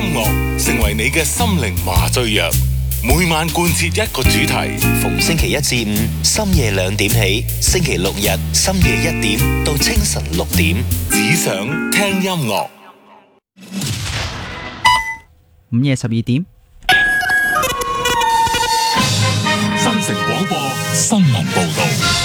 樂成為你嘅心靈麻醉藥，每晚貫徹一個主題， 逢星期一至五深夜2點起，星期六日深夜1點到清晨6點， 只想聽音樂。 午夜12點， 新城廣播新聞報道。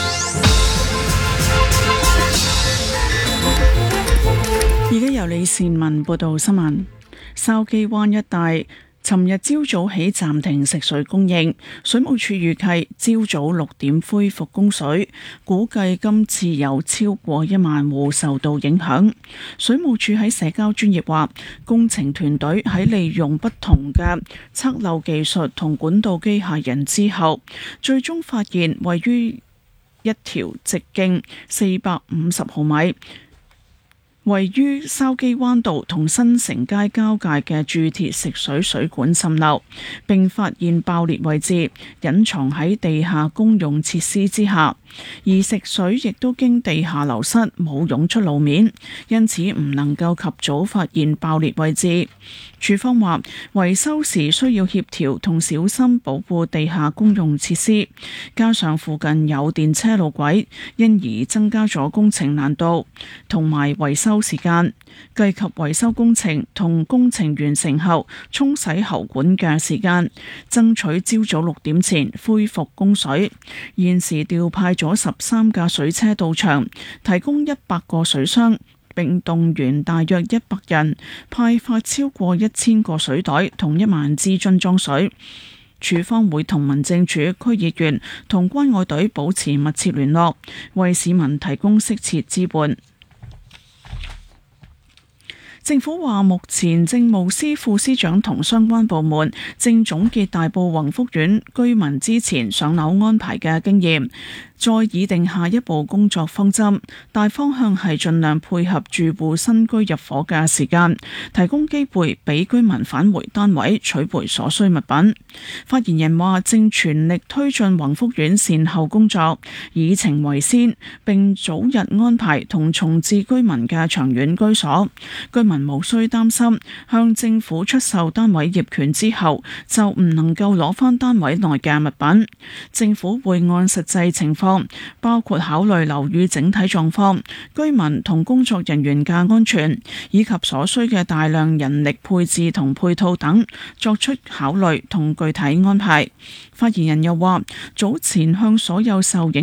而家由李善文報道新聞。筲箕灣一帶尋日朝早起暫停食水供應，水務署預計朝早6點恢復供水，估計今次有超過1萬戶受到影響。水務署喺社交專頁話，工程團隊喺利用不同嘅測漏技術同管道機械人之後，最終發現位於一條直徑450毫米，位於筲箕灣道同新城街交界嘅鑄鐵食水水管滲漏，並發現爆裂位置隱藏喺地下公用設施之下，而食水亦都經地下流失，冇湧出路面，因此唔能夠及早發現爆裂位置。署方話，維修時需要協調同小心保護地下公用設施，加上附近有電車路軌，因而增加咗工程難度同埋維修時間。計及維修工程同工程完成後沖洗喉管嘅時間，爭取朝早6點前恢復供水。現時調派咗13架水車到場，提供100個水箱，並動員大約100人，派發超過1000個水袋同1萬支樽裝水。署方會同民政處、區議員同關愛隊保持密切聯絡，為市民提供適切支援。政府話，目前政務司副司長同相關部門正總結大埔宏福苑居民之前上樓安排嘅經驗，再擬定下一步工作方針。大方向係盡量配合住戶新居入伙嘅時間，提供機會俾居民返回單位取回所需物品。發言人話，正全力推進宏福苑善後工作，以情為先，並早日安排同重置居民嘅長遠居所。居民無需擔心向政府出售單位業權之後就唔能夠攞返單位內嘅物品。政府會按實際情況，包括考慮樓宇整體狀況、居民同工作人員嘅安全，以及所需嘅大量人力配置同配套等，作出考慮同具體安排。發言人又話，早前向所有受影